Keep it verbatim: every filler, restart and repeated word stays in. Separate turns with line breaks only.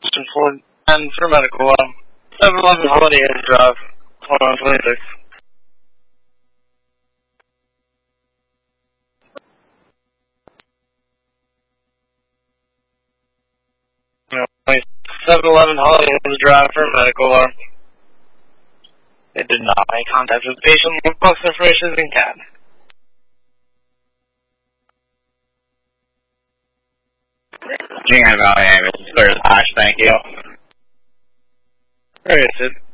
Station four ten for medical. Um, seven eleven Holiday Inn Drive, twenty-one twenty-six. seven eleven Holiday Inn Drive for medical. Um, they did not make contact with the patient. Box information is in cat.
Jingle Valley Ambulance, clear the patch, thank you.
Where is it?